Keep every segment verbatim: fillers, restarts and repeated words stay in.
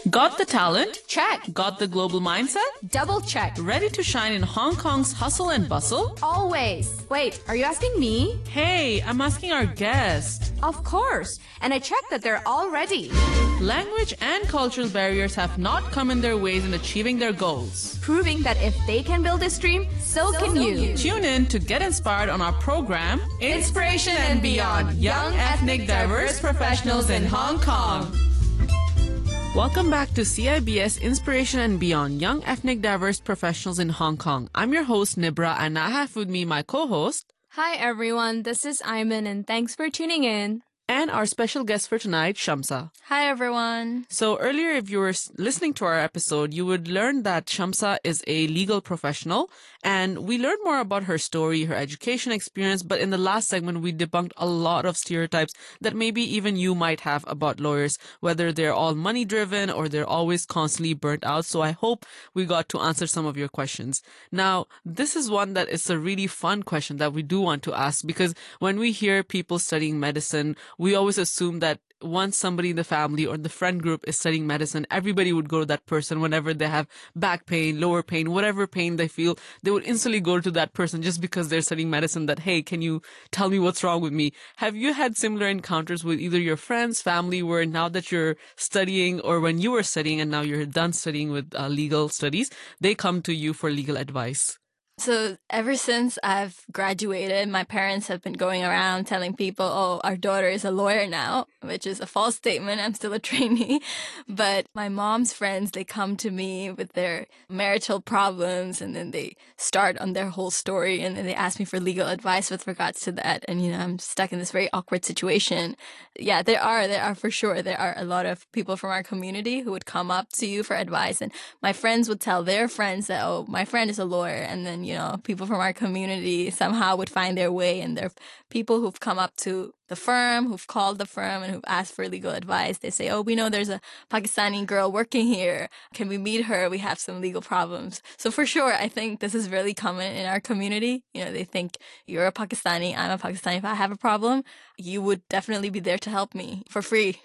Got the talent? Check. Got the global mindset? Double check. Ready to shine in Hong Kong's hustle and bustle? Always. Wait, are you asking me? Hey, I'm asking our guest. Of course. And I checked that they're all ready. Language and cultural barriers have not come in their ways in achieving their goals. Proving that if they can build this dream, so, so can you. you. Tune in to get inspired on our program, Inspiration and Beyond, Young Ethnic Diverse Professionals in Hong Kong. Welcome back to C I B S Inspiration and Beyond, Young Ethnic Diverse Professionals in Hong Kong. I'm your host, Nibra, and I have with me my co-host. Hi, everyone. This is Ayman, and thanks for tuning in. And our special guest for tonight, Shamsa. Hi, everyone. So earlier, if you were listening to our episode, you would learn that Shamsa is a legal professional, and we learned more about her story, her education experience, but in the last segment, we debunked a lot of stereotypes that maybe even you might have about lawyers, whether they're all money-driven or they're always constantly burnt out. So I hope we got to answer some of your questions. Now, this is one that is a really fun question that we do want to ask, because when we hear people studying medicine, we always assume that once somebody in the family or the friend group is studying medicine, everybody would go to that person whenever they have back pain, lower pain, whatever pain they feel, they would instantly go to that person just because they're studying medicine that, hey, can you tell me what's wrong with me? Have you had similar encounters with either your friends, family, where now that you're studying or when you were studying and now you're done studying with uh, legal studies, they come to you for legal advice? So ever since I've graduated, my parents have been going around telling people, oh, our daughter is a lawyer now, which is a false statement. I'm still a trainee. But my mom's friends, they come to me with their marital problems, and then they start on their whole story, and then they ask me for legal advice with regards to that. And, you know, I'm stuck in this very awkward situation. Yeah, there are, there are for sure. There are a lot of people from our community who would come up to you for advice. And my friends would tell their friends that, oh, my friend is a lawyer. And then, you know, people from our community somehow would find their way, and there are people who've come up to the firm, who've called the firm and who've asked for legal advice. They say, oh, we know there's a Pakistani girl working here. Can we meet her? We have some legal problems. So for sure, I think this is really common in our community. You know, they think you're a Pakistani, I'm a Pakistani. If I have a problem, you would definitely be there to help me for free.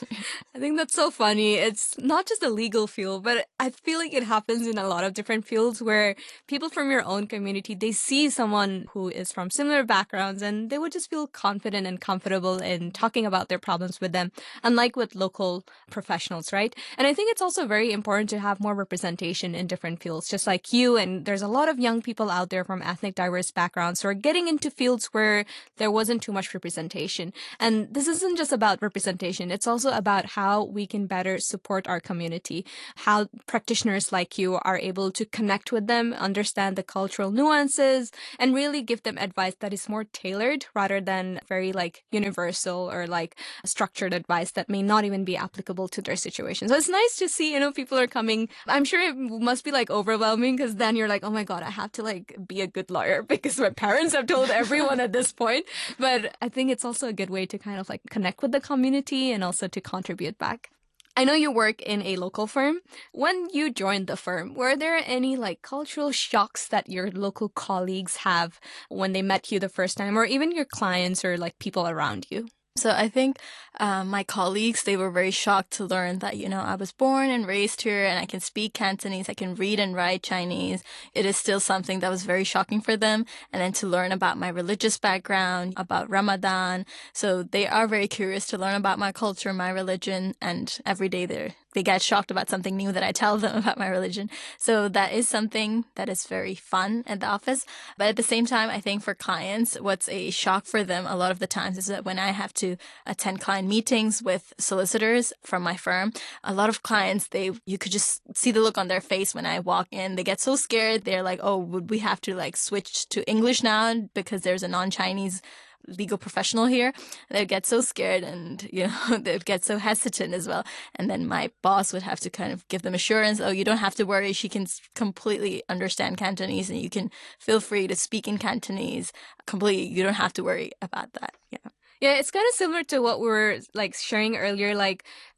I think that's so funny. It's not just a legal field, but I feel like it happens in a lot of different fields where people from your own community, they see someone who is from similar backgrounds and they would just feel confident and comfortable in talking about their problems with them, unlike with local professionals, right? And I think it's also very important to have more representation in different fields, just like you. And there's a lot of young people out there from ethnic diverse backgrounds who are getting into fields where there wasn't too much representation. And this isn't just about representation. It's also about how we can better support our community, how practitioners like you are able to connect with them, understand the cultural nuances, and really give them advice that is more tailored rather than very like universal or like structured advice that may not even be applicable to their situation. So it's nice to see, you know, people are coming. I'm sure it must be like overwhelming because then you're like, oh my God, I have to like be a good lawyer because my parents have told everyone at this point. But I think it's also a good way to kind of like connect with the community and also to contribute back. I know you work in a local firm. When you joined the firm, were there any like cultural shocks that your local colleagues have when they met you the first time, or even your clients or like people around you? So I think uh, my colleagues, they were very shocked to learn that, you know, I was born and raised here and I can speak Cantonese, I can read and write Chinese. It is still something that was very shocking for them. And then to learn about my religious background, about Ramadan. So they are very curious to learn about my culture, my religion, and every day they're they get shocked about something new that I tell them about my religion. So that is something that is very fun at the office. But at the same time, I think for clients, what's a shock for them a lot of the times is that when I have to attend client meetings with solicitors from my firm, a lot of clients, they you could just see the look on their face when I walk in. They get so scared. They're like, oh, would we have to like switch to English now because there's a non-Chinese legal professional here? They'd get so scared and, you know, they'd get so hesitant as well. And then my boss would have to kind of give them assurance, oh, you don't have to worry. She can completely understand Cantonese and you can feel free to speak in Cantonese completely. You don't have to worry about that. Yeah. Yeah, it's kind of similar to what we were like sharing earlier. Like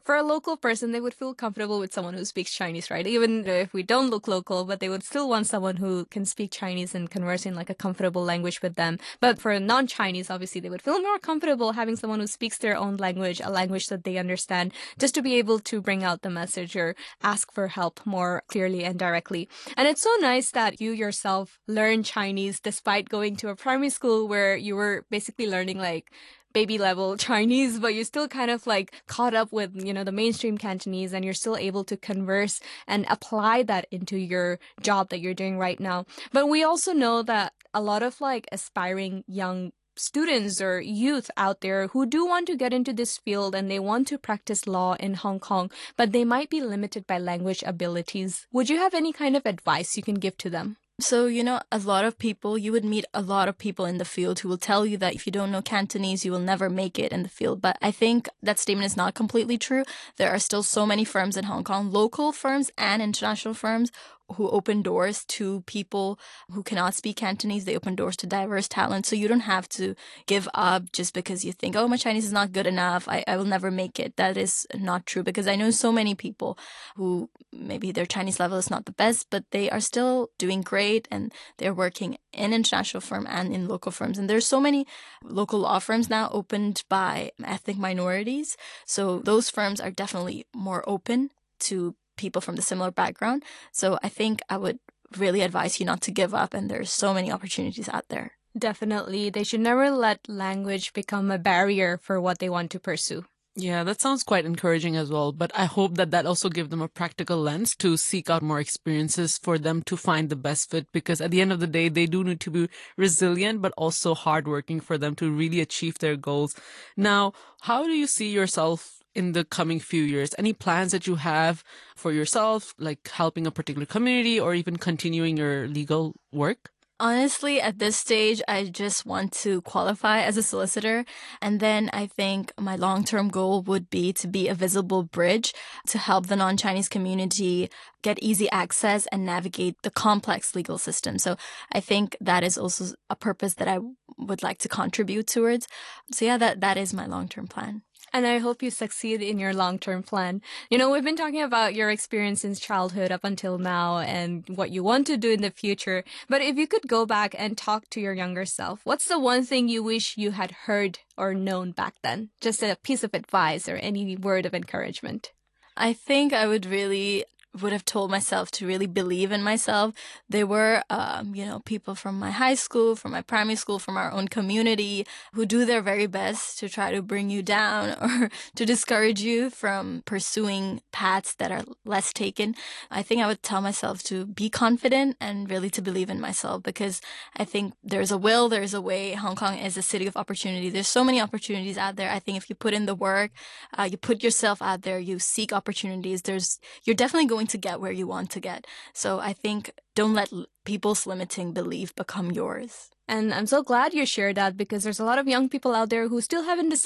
for a local person, they would feel comfortable with someone who speaks Chinese, right? Even if we don't look local, but they would still want someone who can speak Chinese and converse in like a comfortable language with them. But for non-Chinese, obviously, they would feel more comfortable having someone who speaks their own language, a language that they understand, just to be able to bring out the message or ask for help more clearly and directly. And it's so nice that you yourself learned Chinese despite going to a primary school where you were basically learning like baby level Chinese, but you're still kind of like caught up with, you know, the mainstream Cantonese, and you're still able to converse and apply that into your job that you're doing right now. But we also know that a lot of like aspiring young students or youth out there who do want to get into this field and they want to practice law in Hong Kong, but they might be limited by language abilities. Would you have any kind of advice you can give to them? So, you know, a lot of people, you would meet a lot of people in the field who will tell you that if you don't know Cantonese, you will never make it in the field. But I think that statement is not completely true. There are still so many firms in Hong Kong, local firms and international firms, who open doors to people who cannot speak Cantonese. They open doors to diverse talent. So you don't have to give up just because you think, oh, my Chinese is not good enough. I, I will never make it. That is not true, because I know so many people who maybe their Chinese level is not the best, but they are still doing great and they're working in international firm and in local firms. And there's so many local law firms now opened by ethnic minorities. So those firms are definitely more open to people from the similar background. So I think I would really advise you not to give up, and there's so many opportunities out there. Definitely. They should never let language become a barrier for what they want to pursue. Yeah, that sounds quite encouraging as well. But I hope that that also gives them a practical lens to seek out more experiences for them to find the best fit. Because at the end of the day, they do need to be resilient, but also hardworking for them to really achieve their goals. Now, how do you see yourself in the coming few years? Any plans that you have for yourself, like helping a particular community or even continuing your legal work? Honestly, at this stage, I just want to qualify as a solicitor. And then I think my long-term goal would be to be a visible bridge to help the non-Chinese community get easy access and navigate the complex legal system. So I think that is also a purpose that I would like to contribute towards. So yeah, that, that is my long-term plan. And I hope you succeed in your long-term plan. You know, we've been talking about your experience since childhood up until now and what you want to do in the future. But if you could go back and talk to your younger self, what's the one thing you wish you had heard or known back then? Just a piece of advice or any word of encouragement. I think I would really would have told myself to really believe in myself. There were, um, you know, people from my high school, from my primary school, from our own community who do their very best to try to bring you down or to discourage you from pursuing paths that are less taken. I think I would tell myself to be confident and really to believe in myself, because I think there's a will, there's a way. Hong Kong is a city of opportunity. There's so many opportunities out there. I think if you put in the work, uh, you put yourself out there, you seek opportunities, there's you're definitely going to get where you want to get. So I think don't let l- people's limiting belief become yours. And I'm so glad you shared that, because there's a lot of young people out there who still haven't decided